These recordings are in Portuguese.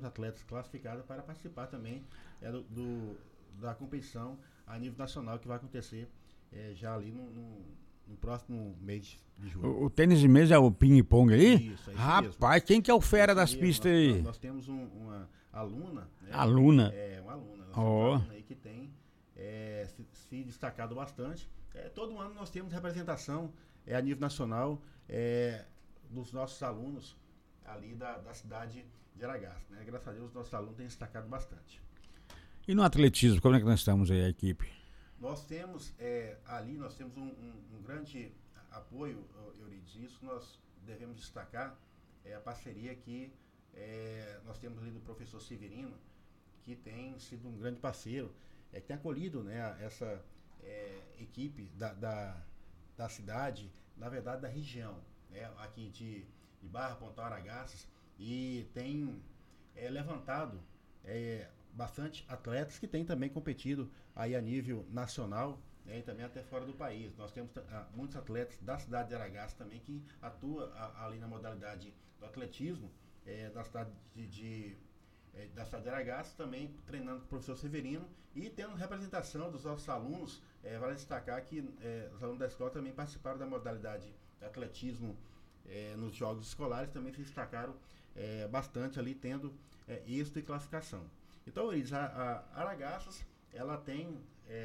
temos atletas classificados para participar também da competição a nível nacional que vai acontecer já ali no próximo mês de julho. O tênis de mesa é o ping-pong aí? Isso, é isso Rapaz, mesmo. quem que é o fera Isso das mesmo. pistas aí? Nós temos uma aluna. Né? Aluna? Uma aluna. Nós temos Ó. uma aluna aí que tem se destacado bastante. Todo ano nós temos representação a nível nacional dos nossos alunos ali da cidade de Aragaça. Né? Graças a Deus, os nossos alunos têm destacado bastante. E no atletismo, como é que nós estamos aí, a equipe? Nós temos nós temos um grande apoio, Eurides. Isso nós devemos destacar a parceria que nós temos ali do professor Severino, que tem sido um grande parceiro, que tem acolhido, né, essa equipe da cidade, na verdade da região, né, aqui de Barra, Pontal, Aragaças, e tem levantado bastante atletas que têm também competido aí a nível nacional, né, e também até fora do país. Nós temos muitos atletas da cidade de Aragaças também que atuam ali na modalidade do atletismo da cidade da cidade de Aragaças, também treinando com o professor Severino e tendo representação dos nossos alunos. Vale destacar que os alunos da escola também participaram da modalidade de atletismo nos jogos escolares, também se destacaram bastante ali, tendo êxito e classificação. Então, Eurides, a Aragaças, ela tem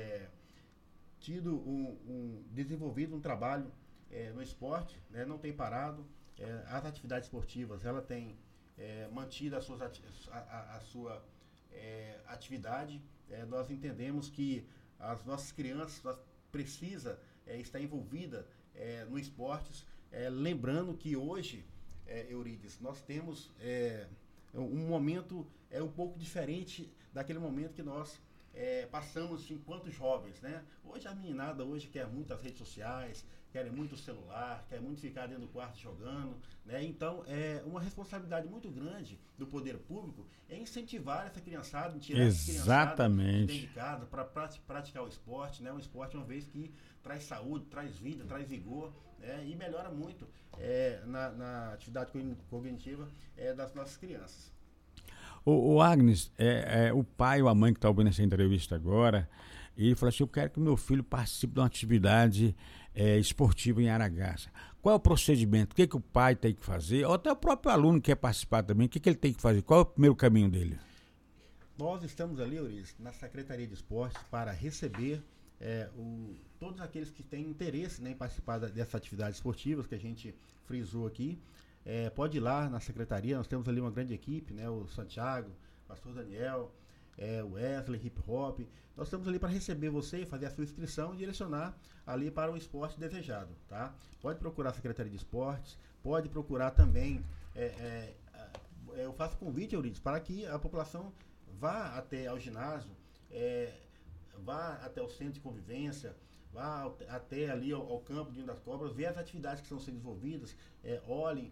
tido desenvolvido um trabalho no esporte, né, não tem parado. As atividades esportivas, ela tem mantido a sua atividade. Nós entendemos que as nossas crianças precisam estar envolvidas no esportes. Lembrando que hoje, Eurides, nós temos um momento um pouco diferente daquele momento que nós passamos enquanto jovens, né? Hoje a meninada quer muito as redes sociais, querem muito o celular, quer muito ficar dentro do quarto jogando, né? Então é uma responsabilidade muito grande do poder público incentivar essa criançada, tirar essa criançada de dentro de casa para praticar o esporte, né? Um esporte, uma vez que traz saúde, traz vida, traz vigor, né? E melhora muito na atividade cognitiva das nossas crianças. O Agnes, o pai ou a mãe que está ouvindo essa entrevista agora, ele falou assim: eu quero que meu filho participe de uma atividade esportiva em Aragaça. Qual é o procedimento? O que o pai tem que fazer? Ou até o próprio aluno quer participar também, o que ele tem que fazer? Qual é o primeiro caminho dele? Nós estamos ali, Eurides, na Secretaria de Esportes para receber todos aqueles que têm interesse, né, em participar dessas atividades esportivas que a gente frisou aqui. Pode ir lá na secretaria, nós temos ali uma grande equipe, né? O Santiago, o pastor Daniel, o Wesley, Hip Hop. Nós estamos ali para receber você, fazer a sua inscrição e direcionar ali para o esporte desejado, tá? Pode procurar a Secretaria de Esportes, pode procurar também, eu faço convite, Eurides, para que a população vá até ao ginásio, vá até o centro de convivência, vá até ali ao campo de Ninho das Cobras, ver as atividades que estão sendo desenvolvidas, olhem,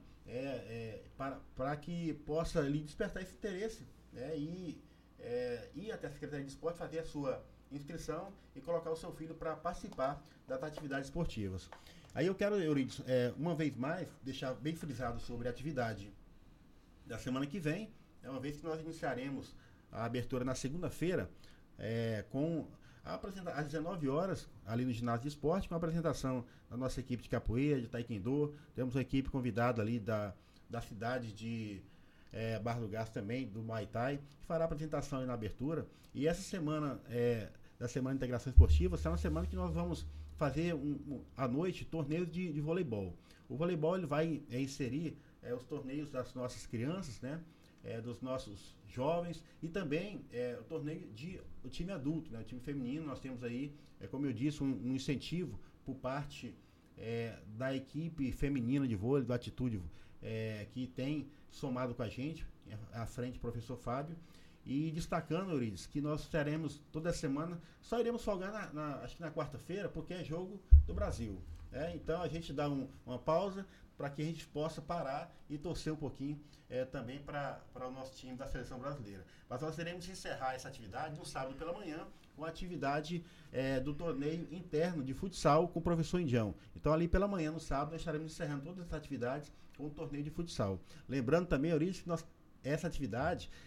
para que possa ali despertar esse interesse, né, e ir até a Secretaria de Esporte, fazer a sua inscrição e colocar o seu filho para participar das atividades esportivas. Aí eu quero, Eurides, uma vez mais, deixar bem frisado sobre a atividade da semana que vem, uma vez que nós iniciaremos a abertura na segunda-feira, com às 19 horas, ali no ginásio de esporte, com a apresentação da nossa equipe de capoeira, de taekwondo. Temos uma equipe convidada ali da cidade de Barra do Garças também, do Muay Thai, que fará a apresentação aí na abertura. E essa semana, da Semana de Integração Esportiva, será uma semana que nós vamos fazer à noite torneios de voleibol. O voleibol ele vai inserir os torneios das nossas crianças, né? Dos nossos jovens e também o torneio o time adulto, né? O time feminino. Nós temos aí, como eu disse, um incentivo por parte da equipe feminina de vôlei, do Atitude, que tem somado com a gente, à frente o professor Fábio, e destacando, Eurides, que nós teremos toda semana, só iremos folgar acho que na quarta-feira, porque é jogo do Brasil. Então a gente dá uma pausa para que a gente possa parar e torcer um pouquinho também para o nosso time da seleção brasileira. Mas nós iremos encerrar essa atividade no sábado pela manhã com a atividade do torneio interno de futsal com o professor Indião. Então ali pela manhã no sábado nós estaremos encerrando todas as atividades com o torneio de futsal. Lembrando também, Euridice, que essa atividade